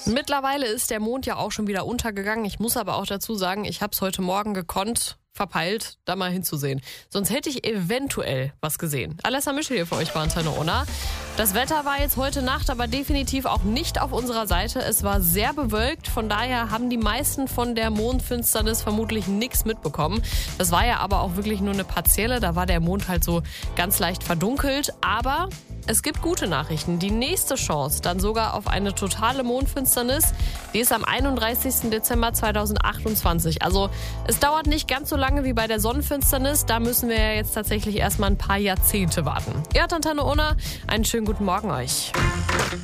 Mittlerweile ist der Mond ja auch schon wieder untergegangen. Ich muss aber auch dazu sagen, ich habe es heute Morgen gekonnt, verpeilt, da mal hinzusehen. Sonst hätte ich eventuell was gesehen. Alessa Mischel hier für euch bei Antenne Unna. Das Wetter war jetzt heute Nacht aber definitiv auch nicht auf unserer Seite. Es war sehr bewölkt, von daher haben die meisten von der Mondfinsternis vermutlich nichts mitbekommen. Das war ja aber auch wirklich nur eine partielle, da war der Mond halt so ganz leicht verdunkelt. Aber es gibt gute Nachrichten. Die nächste Chance dann sogar auf eine totale Mondfinsternis, die ist am 31. Dezember 2028. Also es dauert nicht ganz so lange wie bei der Sonnenfinsternis. Da müssen wir ja jetzt tatsächlich erstmal ein paar Jahrzehnte warten. Ihr hört Antenne Unna, einen schönen guten Morgen euch.